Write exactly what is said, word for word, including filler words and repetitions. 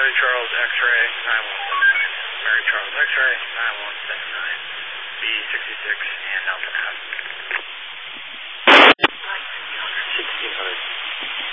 Mary Charles X-ray nine one seven nine. Mary Charles X-ray nine one seven nine. B sixty-six and Nelson Ave. sixteen hundred.